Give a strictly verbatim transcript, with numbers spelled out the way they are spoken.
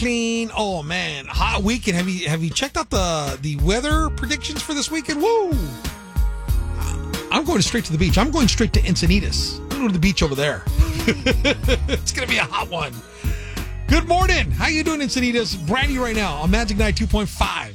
clean. Oh man, hot weekend. Have you have you checked out the the weather predictions for this weekend? Woo! I'm going straight to the beach. I'm going straight to Encinitas. I'm going to the beach over there. It's going to be a hot one. Good morning. How you doing, Encinitas? Brand new right now on Magic Night two point five.